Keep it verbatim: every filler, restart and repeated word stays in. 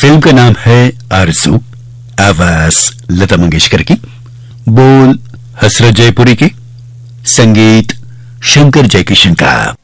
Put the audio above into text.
Film का नाम है आरज़ू। आवाज लता मंगेशकर की, बोल हसरत जयपुरी की, संगीत शंकर जयकिशन का।